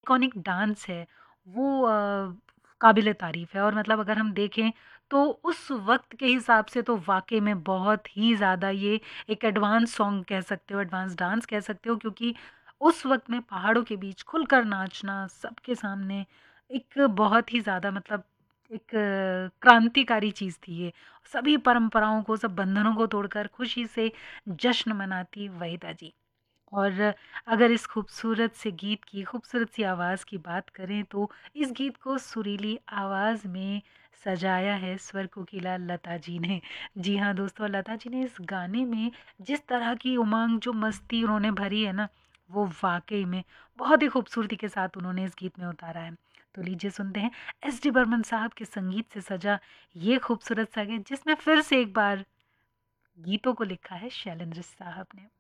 Iconic dance है वो काबिल तारीफ़ है। और मतलब अगर हम देखें तो उस वक़्त के हिसाब से तो वाक़ई में बहुत ही ज़्यादा ये एक एडवांस सॉन्ग कह सकते हो, एडवांस डांस कह सकते हो, क्योंकि उस वक़्त में पहाड़ों के बीच खुलकर नाचना सबके सामने एक बहुत ही ज़्यादा मतलब एक क्रांतिकारी चीज़ थी ये। सभी परंपराओं को, सब बंधनों को तोड़कर खुशी से जश्न मनाती वहीदा जी। और अगर इस खूबसूरत से गीत की खूबसूरत सी आवाज़ की बात करें तो इस गीत को सुरीली आवाज़ में सजाया है स्वर कोकिला लता जी ने। जी हाँ दोस्तों, लता जी ने इस गाने में जिस तरह की उमंग, जो मस्ती उन्होंने भरी है ना, वो वाक़ई में बहुत ही खूबसूरती के साथ उन्होंने इस गीत में उतारा है। तो लीजिए सुनते हैं एस डी बर्मन साहब के संगीत से सजा ये खूबसूरत सा गीत, जिसमें फिर से एक बार गीतों को लिखा है शैलेंद्र साहब ने।